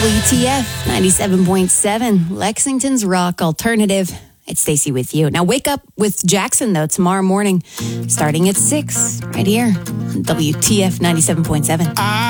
WTF 97.7, Lexington's Rock Alternative. It's Stacey with you. Now wake up with Jackson, though, tomorrow morning, starting at 6, right here on WTF 97.7.